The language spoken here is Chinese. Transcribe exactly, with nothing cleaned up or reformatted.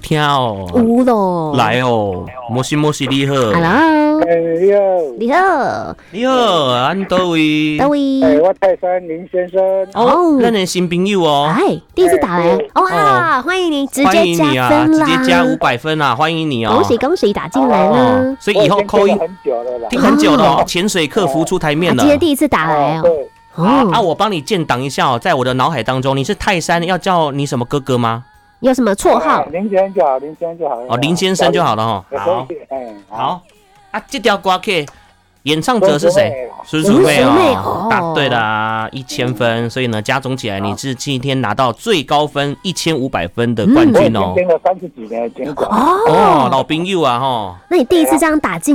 听哦。 有咯。 来哦，摩西摩西你好。 Hello。 哎，你好。 你好。 你好，安多位？ 多位？ 哎，我泰山林先生。 哦，咱的新朋友哦。 哎，第一次打来，哇，欢迎你，直接加分啦， 直接加五百分啊，欢迎你哦。 恭喜恭喜，打进来了。 所以以后扣音很久了啦， 听很久了哦，潜水客浮出台面了。 今天第一次打来哦。 哦，啊，我帮你建档一下哦，在我的脑海当中，你是泰山，要叫你什么哥哥吗？ 有什么绰号？ 林先生就好，林先生就好了。 哦，林先生就好了哈。好，好啊，这条歌曲演唱者是谁？孙淑妹哦，答对了，一千分，所以呢，加总起来你是今天拿到最高分一千五百分的冠军哦。 听了三十几年，听过哦，老朋友啊哈。 那你第一次这样打进